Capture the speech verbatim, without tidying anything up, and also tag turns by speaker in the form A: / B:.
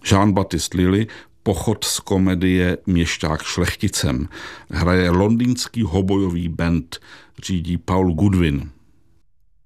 A: Jean-Baptiste Lilly, pochod z komedie Měšťák šlechticem. Hraje londýnský hobojový band, řídí Paul Goodwin.